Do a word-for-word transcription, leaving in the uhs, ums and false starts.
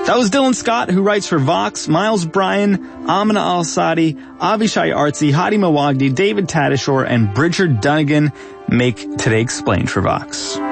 That was Dylan Scott, who writes for Vox, Miles Bryan, Amina Al-Sadi, Avishai Artsy, Hadi Mawagdi, David Tadashore, and Bridger Dunnigan make Today Explained for Vox.